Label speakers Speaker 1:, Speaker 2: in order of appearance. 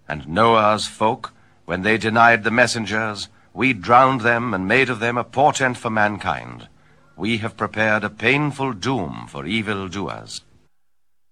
Speaker 1: And Noah's folk, when they denied the messengers, we drowned them and made of them a portent for mankind. We have prepared a painful doom for evil doers.